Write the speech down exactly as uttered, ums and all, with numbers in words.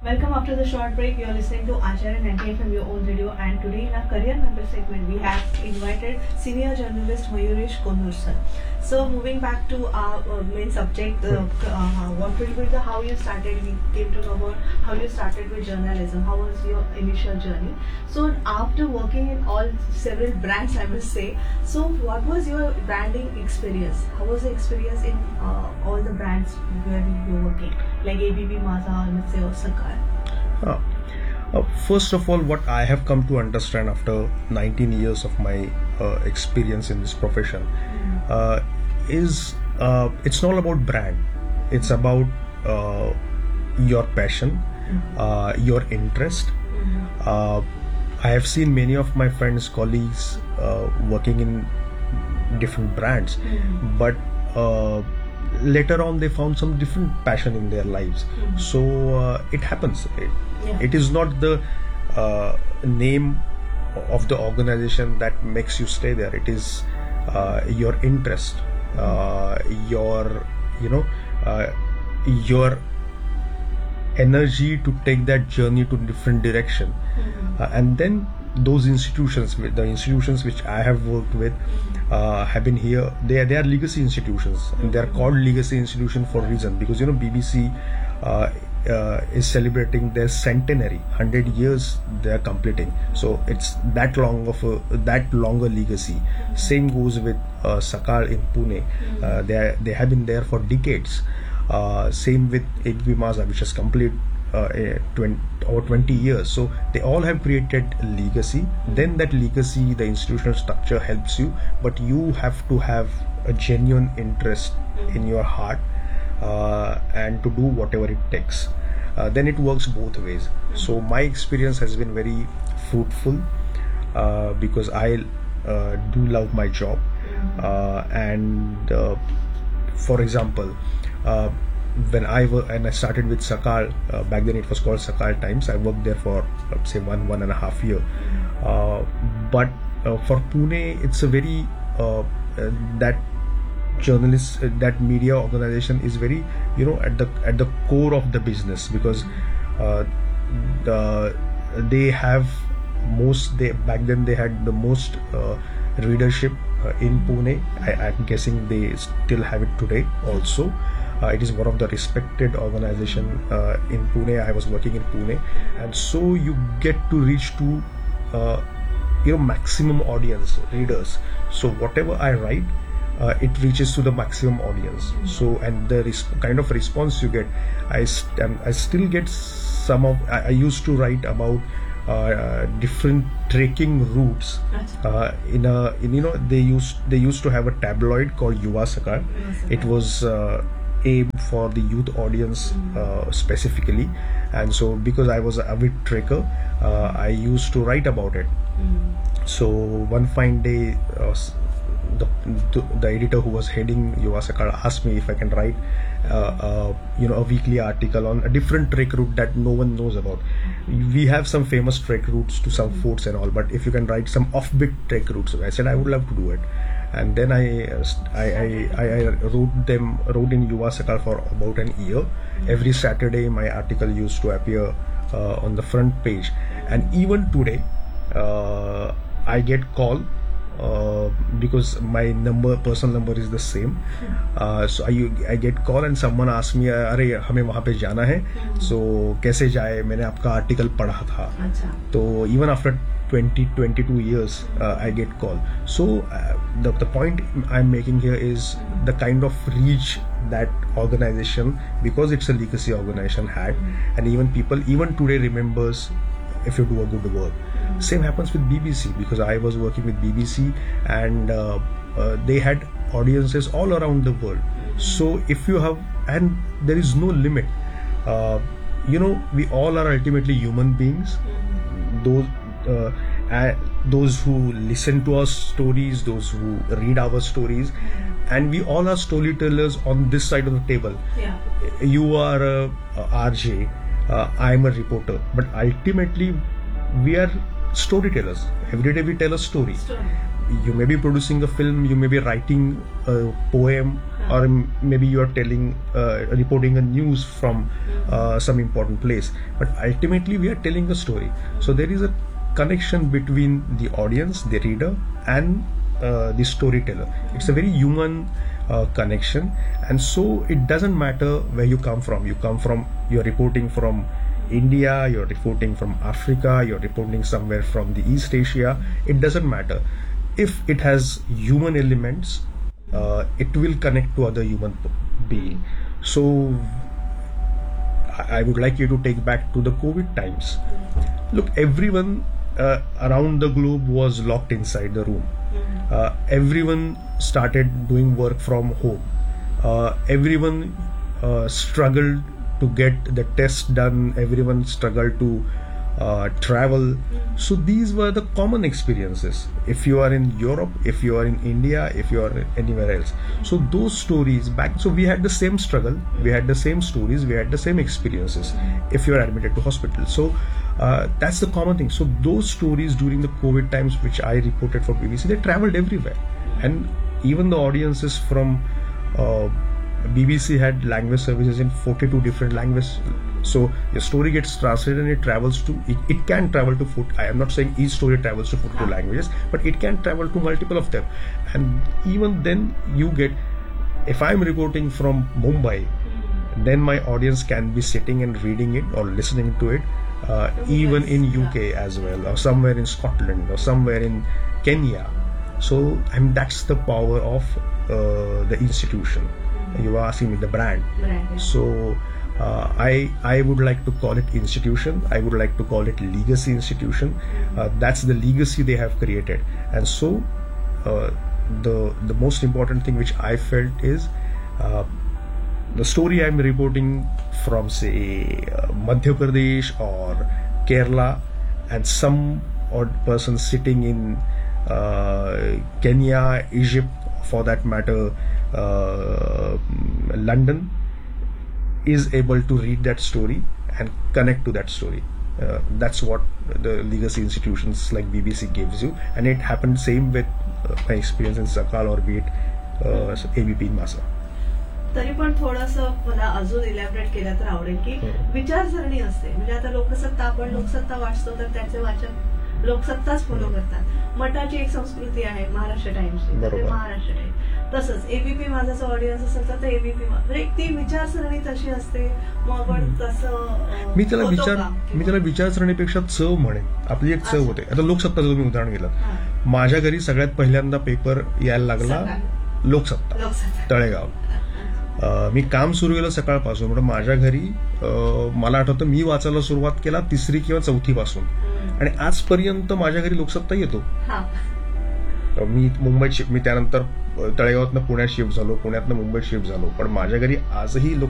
Welcome after the short break. You're listening to Acharya ninety F M, your own radio, and today in our career member segment, we have invited senior journalist Mayuresh Konur. So, moving back to our uh, main subject, uh, uh, what will be the how you started? We came to know about how you started with journalism. How was your initial journey? So, after working in all several brands, I must say. So, what was your branding experience? How was the experience in uh, all the brands where you were working, like A B P, Maaza, or let's say, or Sakar? Uh, uh, first of all, what I have come to understand after nineteen years of my uh, experience in this profession mm-hmm. uh, is uh, it's not about brand. It's about uh, your passion, mm-hmm. uh, your interest. Mm-hmm. Uh, I have seen many of my friends, colleagues uh, working in different brands, mm-hmm. but uh, later on they found some different passion in their lives. Mm-hmm. So uh, it happens. It, yeah. it is not the uh, name of the organization that makes you stay there. It is uh, your interest, uh, your you know uh, your energy to take that journey to different direction. Mm-hmm. uh, and then those institutions, the institutions which I have worked with, uh, have been here. They are, they are legacy institutions, and they are called legacy institution for a reason, because you know B B C uh, uh, is celebrating their centenary, one hundred years they are completing. So it's that long of a that longer legacy. Same goes with uh, Sakal in Pune. Uh, they are, they have been there for decades. Uh, same with A B P Maaza, which has completed uh, twenty or twenty years. So they all have created a legacy. Then that legacy, the institutional structure helps you, but you have to have a genuine interest in your heart uh, and to do whatever it takes. Uh, then it works both ways. So my experience has been very fruitful uh, because I uh, do love my job. Uh, and uh, for example, Uh, when I work, and I started with Sakal, uh, back then it was called Sakal Times. I worked there for uh, say one one and a half year. Uh, but uh, for Pune, it's a very uh, uh, that journalist, uh, that media organization is very you know at the at the core of the business, because uh, the they have most they back then they had the most uh, readership uh, in Pune. I, I'm guessing they still have it today also. Uh, it is one of the respected organization uh, in Pune. I was working in Pune, and so you get to reach to uh, you know maximum audience, readers. So whatever I write, uh, it reaches to the maximum audience. So and the res- kind of response you get, I st- um, I still get some of. I, I used to write about uh, different trekking routes. Uh, in a in you know they used they used to have a tabloid called Yuva Sakar. It was Uh, aimed for the youth audience uh, specifically, and so because I was an avid trekker, uh, I used to write about it. So one fine day, uh, the, the the editor who was heading Yuva Sakar asked me if I can write uh, uh, you know a weekly article on a different trek route that no one knows about. We have some famous trek routes to some forts and all, but if you can write some offbeat trek routes, I said I would love to do it. And then I, I, I, I wrote them, wrote in Yuva Sakar for about an year. Every Saturday, my article used to appear uh, on the front page. And even today, uh, I get call uh, because my number, personal number is the same. Uh, so I, I get call and someone asks me, "अरे हमें वहाँ पे जाना है, so कैसे जाए? मैंने आपका article पढ़ा था." तो even after twenty twenty-two years uh, I get call. So uh, the, the point I'm making here is the kind of reach that organization, because it's a legacy organization, had, and even people even today remembers if you do a good work. Same happens with B B C, because I was working with B B C, and uh, uh, they had audiences all around the world. So if you have, and there is no limit, uh, you know we all are ultimately human beings. Those Uh, uh, those who listen to our stories, those who read our stories, and we all are storytellers on this side of the table. Yeah. You are a, a R J, uh, I am a reporter, but ultimately we are storytellers. Every day we tell a story. Story. You may be producing a film, you may be writing a poem, or m- maybe you are telling, uh, reporting a news from uh, some important place. But ultimately, we are telling a story. So there is a connection between the audience, the reader, and uh, the storyteller. It's a very human uh, connection, and so it doesn't matter where you come from. You come from, you're reporting from India, you're reporting from Africa, you're reporting somewhere from the East Asia. It doesn't matter. If it has human elements, uh, it will connect to other human p- being. So I I would like you to take back to the COVID times. Look, everyone uh, around the globe was locked inside the room. Uh, everyone started doing work from home. Uh, everyone uh, struggled to get the test done. Everyone struggled to uh, travel. So these were the common experiences. If you are in Europe, if you are in India, if you are anywhere else. So those stories back, so we had the same struggle, we had the same stories, we had the same experiences if you are admitted to hospital. So uh, that's the common thing. So those stories during the COVID times, which I reported for B B C, they traveled everywhere. And even the audiences from uh, B B C had language services in forty-two different languages. So your story gets translated and it travels to, it, it can travel to foot. I am not saying each story travels to forty-two languages, but it can travel to multiple of them. And even then you get, if I'm reporting from Mumbai, then my audience can be sitting and reading it or listening to it, uh, even in U K as well, or somewhere in Scotland, or somewhere in Kenya. So I mean, that's the power of uh, the institution. You were asking me the brand. Brand, yeah. So uh, I I would like to call it institution. I would like to call it legacy institution. Uh, that's the legacy they have created. And so uh, the the most important thing which I felt is uh, the story I'm reporting from, say, uh, Madhya Pradesh or Kerala, and some odd person sitting in uh, Kenya, Egypt, for that matter, uh, London, is able to read that story and connect to that story. Uh, that's what the legacy institutions like B B C gives you, and it happened same with uh, my experience in Sakal or be it uh, A B P in Masa. तरी पण थोडंसं मला अजून elaborate केलं तर आवडेल की विचारसरणी असते. म्हणजे आता लोकसत्ता, आपण लोकसत्ता वाचतो तर त्याचे वाचक लोकसत्ताच फॉलो करतात. मठाची एक संस्कृती आहे महाराष्ट्र टाइम्सची, तर ते बरोबर. महाराष्ट्र टाइम्स. तसंच एबीपी माझाचा ऑडियन्स असेल तर ते एबीपी, म्हणजे ती विचारसरणी तशी असते. मग आपण तसं अं, मी त्याला होतो विचार का? मी त्याला विचारसरणीपेक्षा चव म्हणेन. आपली एक चव होते. आता लोकसत्ताचं तुम्ही उदाहरण गेलं, माझ्या घरी सगळ्यात पहिल्यांदा पेपर यायला लागला सकाळ. लोकसत्ता, लोकसत्ता. तळेगाव. अं, मी काम सुरू केलं सकाळपासून. म्हणजे माझ्या घरी अं, मला आठवतं मी वाचायला सुरुवात केला तिसरी किंवा चौथी पासून, आणि आजपर्यंत माझ्या घरी लोकसत्ता येतो. हा. मी मुंबईत शिफ्ट, मी त्यानंतर तळेगावातनं पुण्यात शिफ्ट झालो, पुण्यातनं मुंबईत शिफ्ट झालो, पण माझ्या घरी आजही लोक